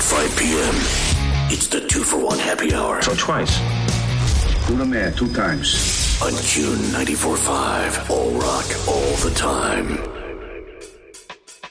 5 p.m. It's the 2-for-1 happy hour. So twice. Do the math 2 times. On June 94.5. All rock, all the time.